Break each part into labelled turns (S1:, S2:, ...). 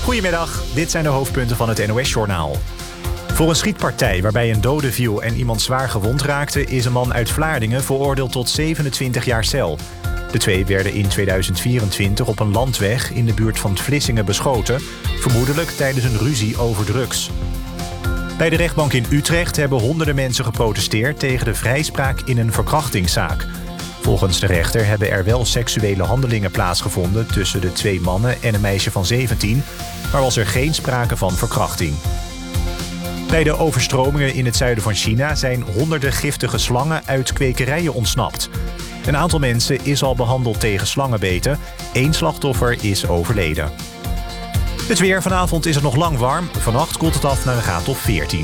S1: Goedemiddag, dit zijn de hoofdpunten van het NOS-journaal. Voor een schietpartij waarbij een dode viel en iemand zwaar gewond raakte, is een man uit Vlaardingen veroordeeld tot 27 jaar cel. De twee werden in 2024 op een landweg in de buurt van Vlissingen beschoten, vermoedelijk tijdens een ruzie over drugs. Bij de rechtbank in Utrecht hebben honderden mensen geprotesteerd tegen de vrijspraak in een verkrachtingszaak. Volgens de rechter hebben er wel seksuele handelingen plaatsgevonden tussen de twee mannen en een meisje van 17, maar was er geen sprake van verkrachting. Bij de overstromingen in het zuiden van China zijn honderden giftige slangen uit kwekerijen ontsnapt. Een aantal mensen is al behandeld tegen slangenbeten. 1 slachtoffer is overleden. Het weer. Vanavond is het nog lang warm. Vannacht koelt het af naar een graad of 14.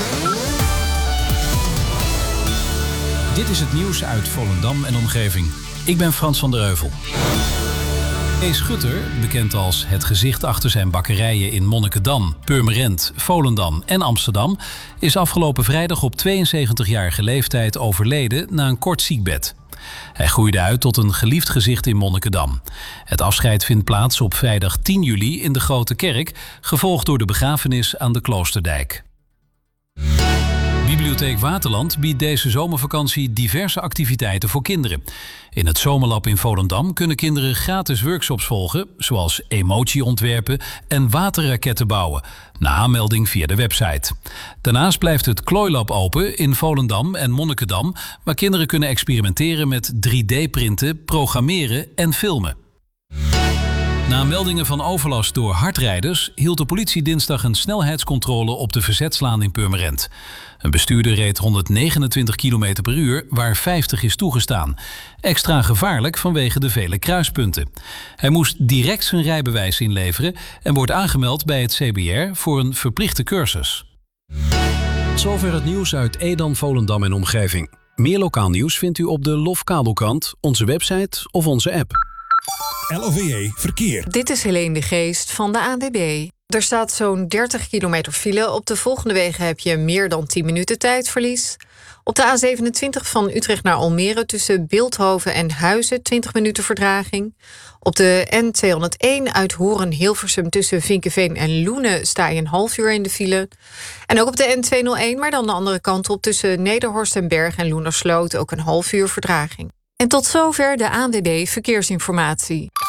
S2: Dit is het nieuws uit Volendam en omgeving. Ik ben Frans van der Heuvel. Kees Schutter, bekend als het gezicht achter zijn bakkerijen in Monnikendam, Purmerend, Volendam en Amsterdam, is afgelopen vrijdag op 72-jarige leeftijd overleden na een kort ziekbed. Hij groeide uit tot een geliefd gezicht in Monnikendam. Het afscheid vindt plaats op vrijdag 10 juli in de Grote Kerk, gevolgd door de begrafenis aan de Kloosterdijk. Bibliotheek Waterland biedt deze zomervakantie diverse activiteiten voor kinderen. In het Zomerlab in Volendam kunnen kinderen gratis workshops volgen, zoals emotie ontwerpen en waterraketten bouwen, na aanmelding via de website. Daarnaast blijft het Klooilab open in Volendam en Monnikendam, waar kinderen kunnen experimenteren met 3D-printen, programmeren en filmen. Na meldingen van overlast door hardrijders hield de politie dinsdag een snelheidscontrole op de Verzetslaan in Purmerend. Een bestuurder reed 129 km per uur, waar 50 is toegestaan. Extra gevaarlijk vanwege de vele kruispunten. Hij moest direct zijn rijbewijs inleveren en wordt aangemeld bij het CBR voor een verplichte cursus.
S3: Zover het nieuws uit Edam, Volendam en omgeving. Meer lokaal nieuws vindt u op de Lofkabelkrant, onze website of onze app.
S4: LOVE Verkeer.
S5: Dit is Helene de Geest van de ANWB. Er staat zo'n 30 kilometer file. Op de volgende wegen heb je meer dan 10 minuten tijdverlies. Op de A27 van Utrecht naar Almere tussen Bilthoven en Huizen 20 minuten vertraging. Op de N201 uit Horen-Hilversum tussen Vinkeveen en Loenen sta je een half uur in de file. En ook op de N201, maar dan de andere kant op tussen Nederhorst en Berg en Loenersloot ook een half uur vertraging. En tot zover de ANWB Verkeersinformatie.